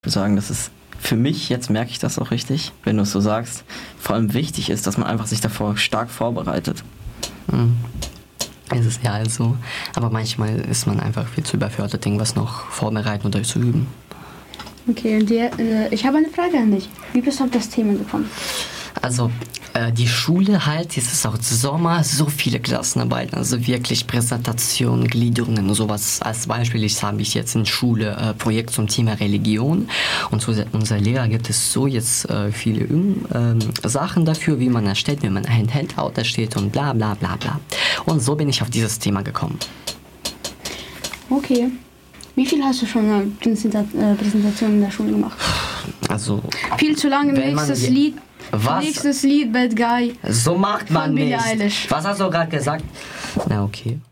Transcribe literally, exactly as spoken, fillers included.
Ich würde sagen, dass es für mich, jetzt merke ich das auch richtig, wenn du es so sagst, vor allem wichtig ist, dass man einfach sich davor stark vorbereitet. Mhm. Es ist ja also, aber manchmal ist man einfach viel zu überfordert, irgendwas noch vorbereiten oder zu üben. Okay, und die, äh, ich habe eine Frage an dich. Wie bist du auf das Thema gekommen? Also äh, die Schule halt, es ist auch Sommer, so viele Klassenarbeiten, also wirklich Präsentationen, Gliederungen und sowas. Als Beispiel ich habe ich jetzt in Schule äh, Projekt zum Thema Religion und so, unser Lehrer gibt es so jetzt äh, viele ähm, Sachen dafür, wie man erstellt, wie man ein Handout erstellt und bla bla bla bla. Und so bin ich auf dieses Thema gekommen. Okay. Wie viel hast du schon äh, Präsentationen in der Schule gemacht? Also viel zu lange. Nächstes Lied. Was? Nächstes Lied, Bad Guy. So macht man von Billie nicht. Eilish. Was hast du gerade gesagt? Na okay.